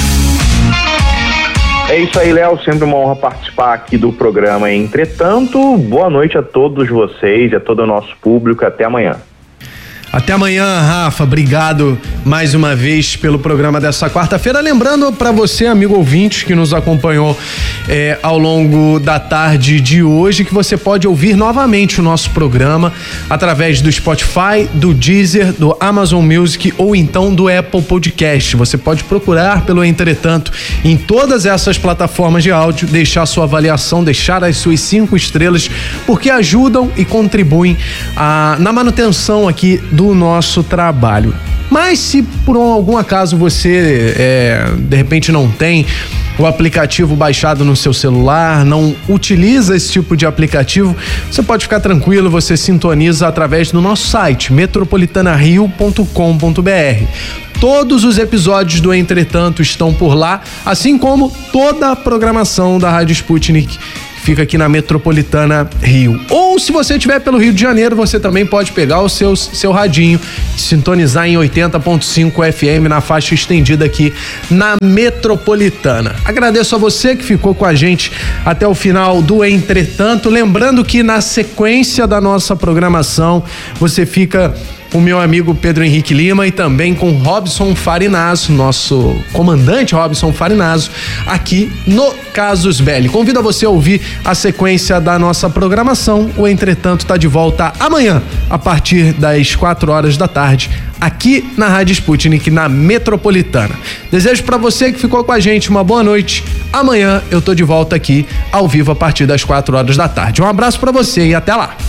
É isso aí, Léo, sempre uma honra participar aqui do programa Entretanto. Boa noite a todos vocês e a todo o nosso público. Até amanhã. Até amanhã, Rafa. Obrigado mais uma vez pelo programa dessa quarta-feira. Lembrando para você, amigo ouvinte, que nos acompanhou ao longo da tarde de hoje, que você pode ouvir novamente o nosso programa através do Spotify, do Deezer, do Amazon Music ou então do Apple Podcast. Você pode procurar pelo Entretanto em todas essas plataformas de áudio, deixar sua avaliação, deixar as suas 5 estrelas, porque ajudam e contribuem na manutenção aqui do nosso trabalho. Mas se por algum acaso você de repente não tem o aplicativo baixado no seu celular, não utiliza esse tipo de aplicativo, você pode ficar tranquilo, você sintoniza através do nosso site, metropolitanario.com.br. Todos os episódios do Entretanto estão por lá, assim como toda a programação da Rádio Sputnik fica aqui na Metropolitana Rio. Ou se você estiver pelo Rio de Janeiro, você também pode pegar o seu radinho e sintonizar em 80.5 FM na faixa estendida aqui na Metropolitana. Agradeço a você que ficou com a gente até o final do Entretanto. Lembrando que na sequência da nossa programação, você fica com o meu amigo Pedro Henrique Lima e também com Robson Farinazo, nosso comandante Robson Farinazo, aqui no Casus Belli. Convido a você a ouvir a sequência da nossa programação. O Entretanto está de volta amanhã, a partir das 4 horas da tarde, aqui na Rádio Sputnik, na Metropolitana. Desejo para você que ficou com a gente uma boa noite. Amanhã eu tô de volta aqui, ao vivo, a partir das 4 horas da tarde. Um abraço para você e até lá.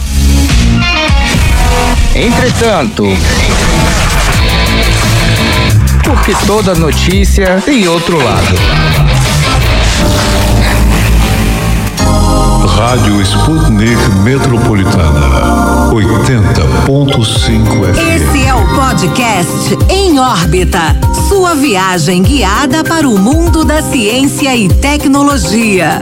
Entretanto, porque toda notícia tem outro lado. Rádio Sputnik Metropolitana, 80.5 FM. Esse é o podcast Em Órbita, sua viagem guiada para o mundo da ciência e tecnologia.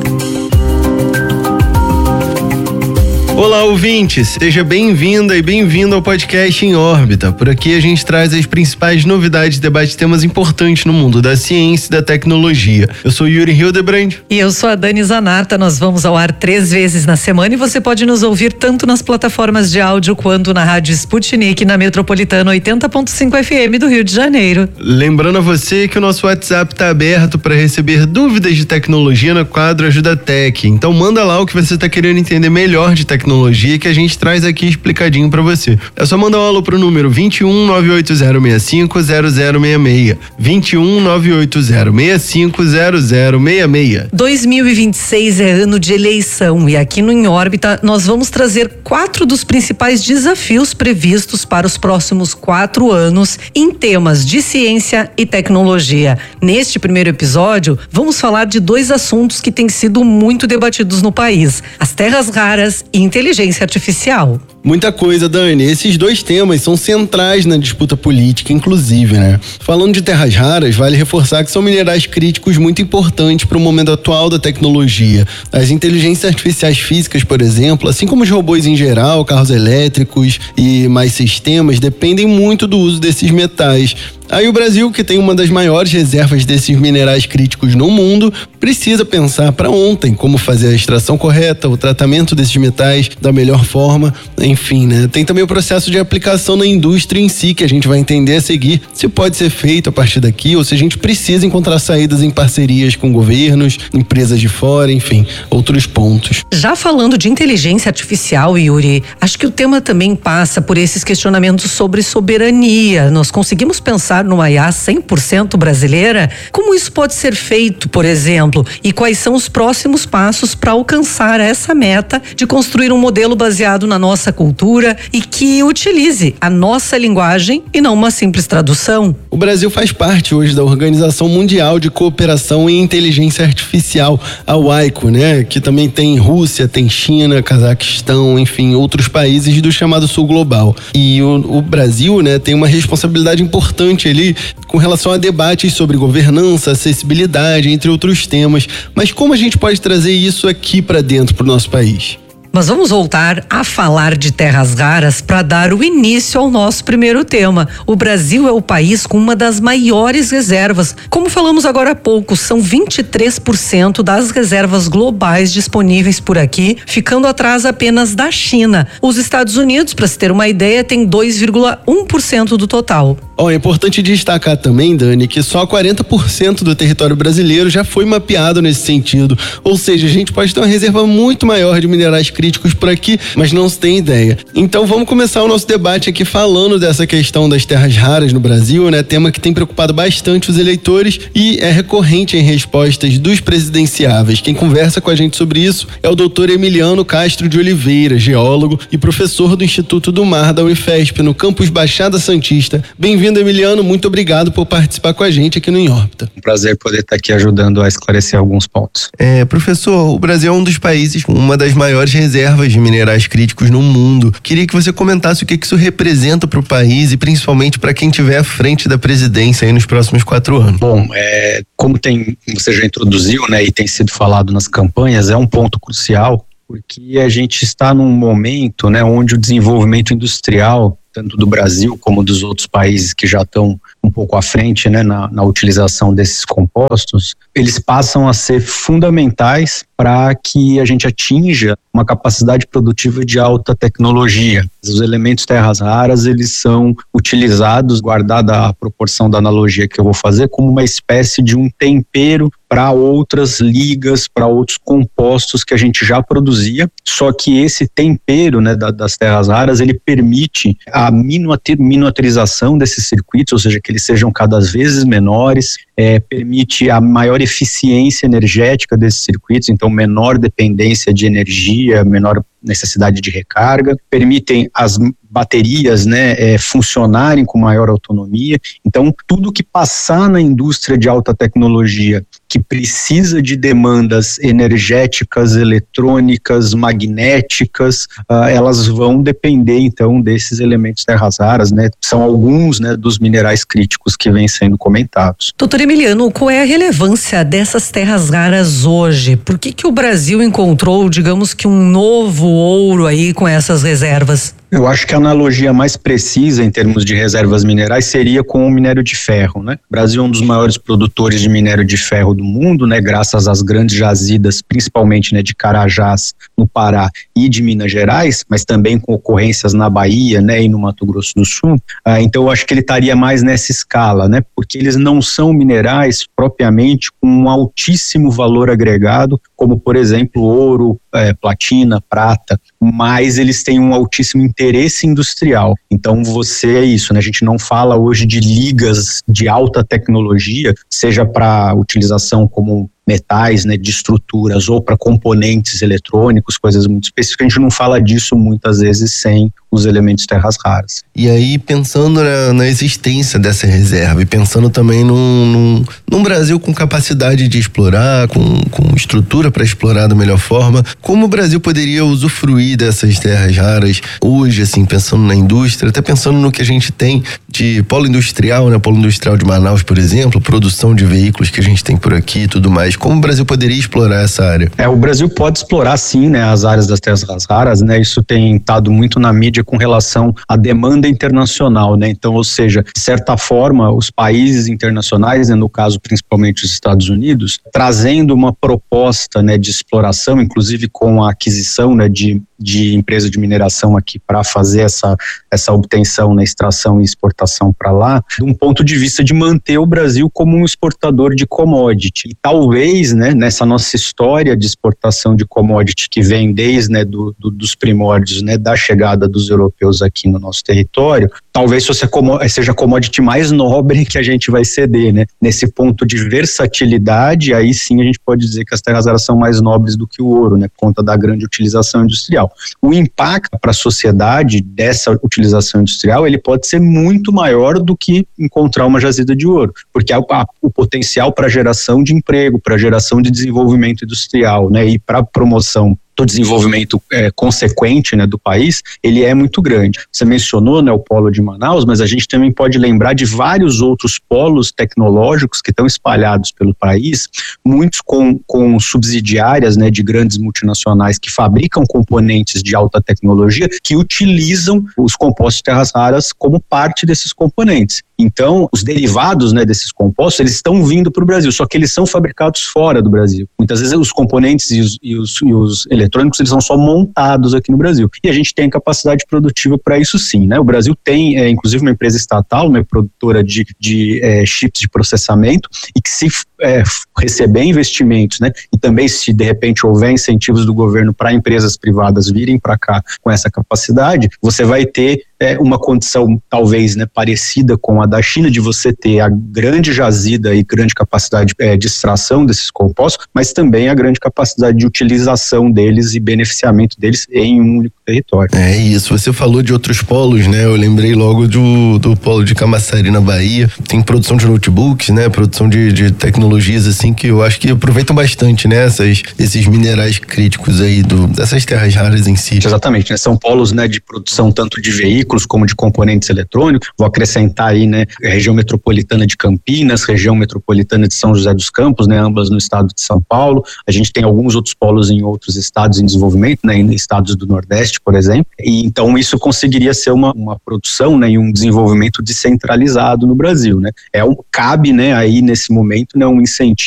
Olá, ouvintes, seja bem-vinda e bem-vindo ao podcast Em Órbita. Por aqui a gente traz as principais novidades e debate temas importantes no mundo da ciência e da tecnologia. Eu sou Yuri Hildebrand. E eu sou a Dani Zanarta. Nós vamos ao ar 3 vezes na semana e você pode nos ouvir tanto nas plataformas de áudio quanto na Rádio Sputnik, na Metropolitana 80.5 FM do Rio de Janeiro. Lembrando a você que o nosso WhatsApp está aberto para receber dúvidas de tecnologia no quadro Ajuda Tech. Então manda lá o que você está querendo entender melhor de tecnologia que a gente traz aqui explicadinho pra você. É só mandar um alô pro número 21 98065 0066. 21 98065 0066. 2026 é ano de eleição e aqui no Em Órbita nós vamos trazer 4 dos principais desafios previstos para os próximos 4 anos em temas de ciência e tecnologia. Neste primeiro episódio, vamos falar de 2 assuntos que têm sido muito debatidos no país: as terras raras e inteligência artificial. Muita coisa, Dani. Esses 2 temas são centrais na disputa política, inclusive, né? Falando de terras raras, vale reforçar que são minerais críticos muito importantes para o momento atual da tecnologia. As inteligências artificiais físicas, por exemplo, assim como os robôs em geral, carros elétricos e mais sistemas, dependem muito do uso desses metais. Aí o Brasil, que tem uma das maiores reservas desses minerais críticos no mundo, precisa pensar para ontem como fazer a extração correta, o tratamento desses metais da melhor forma, enfim, né? Tem também o processo de aplicação na indústria em si, que a gente vai entender a seguir se pode ser feito a partir daqui ou se a gente precisa encontrar saídas em parcerias com governos, empresas de fora, enfim, outros pontos. Já falando de inteligência artificial, Yuri, acho que o tema também passa por esses questionamentos sobre soberania. Nós conseguimos pensar numa IA 100% brasileira? Como isso pode ser feito, por exemplo? E quais são os próximos passos para alcançar essa meta de construir um modelo baseado na nossa cultura e que utilize a nossa linguagem e não uma simples tradução? O Brasil faz parte hoje da Organização Mundial de Cooperação em Inteligência Artificial, a WAICO, né? Que também tem Rússia, tem China, Cazaquistão, enfim, outros países do chamado Sul Global. E o Brasil, né, tem uma responsabilidade importante ali com relação a debates sobre governança, acessibilidade, entre outros temas. Mas como a gente pode trazer isso aqui para dentro, para o nosso país? Mas vamos voltar a falar de terras raras para dar o início ao nosso primeiro tema. O Brasil é o país com uma das maiores reservas. Como falamos agora há pouco, são 23% das reservas globais disponíveis por aqui, ficando atrás apenas da China. Os Estados Unidos, para se ter uma ideia, tem 2,1% do total. É importante destacar também, Dani, que só 40% do território brasileiro já foi mapeado nesse sentido. Ou seja, a gente pode ter uma reserva muito maior de minerais críticos críticos por aqui, mas não se tem ideia. Então vamos começar o nosso debate aqui falando dessa questão das terras raras no Brasil, né? Tema que tem preocupado bastante os eleitores e é recorrente em respostas dos presidenciáveis. Quem conversa com a gente sobre isso é o doutor Emiliano Castro de Oliveira, geólogo e professor do Instituto do Mar da Unifesp, no campus Baixada Santista. Bem-vindo, Emiliano, muito obrigado por participar com a gente aqui no Em Órbita. Um prazer poder estar aqui ajudando a esclarecer alguns pontos. Professor, o Brasil é um dos países com uma das maiores reservas de minerais críticos no mundo. Queria que você comentasse o que isso representa para o país e principalmente para quem estiver à frente da presidência aí nos próximos 4 anos. Bom, como você já introduziu, né, e tem sido falado nas campanhas, é um ponto crucial, porque a gente está num momento, né, onde o desenvolvimento industrial, tanto do Brasil como dos outros países que já estão um pouco à frente, né, na utilização desses compostos, eles passam a ser fundamentais para que a gente atinja uma capacidade produtiva de alta tecnologia. Os elementos terras raras, eles são utilizados, guardada a proporção da analogia que eu vou fazer, como uma espécie de um tempero para outras ligas, para outros compostos que a gente já produzia, só que esse tempero, né, das terras raras, ele permite a miniaturização desses circuitos, ou seja, que eles sejam cada vez menores, permite a maior eficiência energética desses circuitos, então menor dependência de energia, menor necessidade de recarga, permitem as baterias, né, funcionarem com maior autonomia. Então, tudo que passar na indústria de alta tecnologia, que precisa de demandas energéticas, eletrônicas, magnéticas, elas vão depender, então, desses elementos terras raras, né? São alguns, né, dos minerais críticos que vêm sendo comentados. Doutor Emiliano, qual é a relevância dessas terras raras hoje? Por que o Brasil encontrou, digamos que um novo ouro aí com essas reservas? Eu acho que a analogia mais precisa em termos de reservas minerais seria com o minério de ferro, né? O Brasil é um dos maiores produtores de minério de ferro do mundo, né? Graças às grandes jazidas, principalmente, né, de Carajás, no Pará e de Minas Gerais, mas também com ocorrências na Bahia, né, e no Mato Grosso do Sul. Então eu acho que ele estaria mais nessa escala, né? Porque eles não são minerais propriamente com um altíssimo valor agregado, como por exemplo ouro, platina, prata, mas eles têm um altíssimo interesse industrial. Então é isso, né? A gente não fala hoje de ligas de alta tecnologia, seja para utilização como metais, né, de estruturas ou para componentes eletrônicos, coisas muito específicas. A gente não fala disso muitas vezes sem os elementos terras raras. E aí, pensando na existência dessa reserva e pensando também num Brasil com capacidade de explorar, com estrutura para explorar da melhor forma, como o Brasil poderia usufruir dessas terras raras hoje, assim, pensando na indústria, até pensando no que a gente tem de polo industrial, né, polo industrial de Manaus, por exemplo, produção de veículos que a gente tem por aqui e tudo mais. Como o Brasil poderia explorar essa área? O Brasil pode explorar sim, né, as áreas das terras raras, né, isso tem estado muito na mídia com relação à demanda internacional, né, então, ou seja, de certa forma, os países internacionais, né, no caso principalmente os Estados Unidos, trazendo uma proposta, né, de exploração, inclusive com a aquisição, né, de empresa de mineração aqui para fazer essa obtenção, né, extração e exportação para lá, de um ponto de vista de manter o Brasil como um exportador de commodity. E talvez, né, nessa nossa história de exportação de commodity que vem desde, né, dos primórdios, né, da chegada dos europeus aqui no nosso território, talvez seja a commodity mais nobre que a gente vai ceder, né? Nesse ponto de versatilidade, aí sim a gente pode dizer que as terras raras são mais nobres do que o ouro, né, por conta da grande utilização industrial. O impacto para a sociedade dessa utilização industrial, ele pode ser muito maior do que encontrar uma jazida de ouro, porque o potencial para geração de emprego, para geração de desenvolvimento industrial, né, e para promoção do desenvolvimento consequente, né, do país, ele é muito grande. Você mencionou, né, o polo de Manaus, mas a gente também pode lembrar de vários outros polos tecnológicos que estão espalhados pelo país, muitos com subsidiárias, né, de grandes multinacionais que fabricam componentes de alta tecnologia que utilizam os compostos de terras raras como parte desses componentes. Então, os derivados, né, desses compostos, eles estão vindo para o Brasil, só que eles são fabricados fora do Brasil. Muitas vezes os componentes e os eletrônicos, eles são só montados aqui no Brasil. E a gente tem capacidade produtiva para isso sim, né? O Brasil tem, inclusive, uma empresa estatal, uma produtora de chips de processamento, e que se receber investimentos, né? E também se de repente houver incentivos do governo para empresas privadas virem para cá com essa capacidade, você vai ter uma condição talvez, né, parecida com a da China, de você ter a grande jazida e grande capacidade de extração desses compostos, mas também a grande capacidade de utilização deles e beneficiamento deles em um único território. É isso, você falou de outros polos, né? Eu lembrei logo do polo de Camaçari, na Bahia. Tem produção de notebooks, né? Produção de tecnologias assim que eu acho que aproveitam bastante, né? Esses minerais críticos aí dessas terras raras em si. Exatamente, né? São polos, né, de produção tanto de veículos como de componentes eletrônicos. Vou acrescentar aí, né, a região metropolitana de Campinas, região metropolitana de São José dos Campos, né, ambas no estado de São Paulo. A gente tem alguns outros polos em outros estados em desenvolvimento, né, em estados do Nordeste, por exemplo. E então isso conseguiria ser uma produção, né, e um desenvolvimento descentralizado no Brasil, né. Cabe, né, aí nesse momento, né, um incentivo